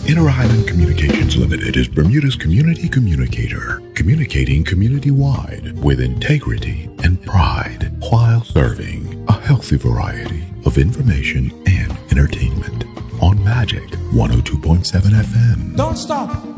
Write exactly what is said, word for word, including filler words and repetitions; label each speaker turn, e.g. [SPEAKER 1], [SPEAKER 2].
[SPEAKER 1] Inter Island Communications Limited is Bermuda's community communicator, communicating community-wide with integrity and pride while serving a healthy variety of information and entertainment on Magic one oh two point seven F M.
[SPEAKER 2] Don't stop.